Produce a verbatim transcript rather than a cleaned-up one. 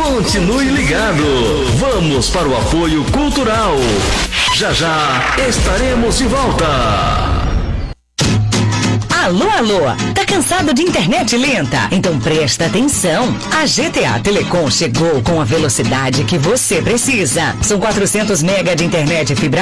Continue ligado. Vamos para o apoio cultural. Já já estaremos de volta. Alô, alô, tá cansado de internet lenta? Então presta atenção. A G T A Telecom chegou com a velocidade que você precisa. São quatrocentos mega de internet fibra